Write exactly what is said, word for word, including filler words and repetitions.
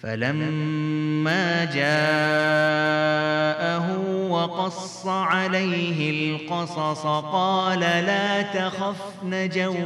فلما جاءه وقص عليه القصص قال لا تخف نجوت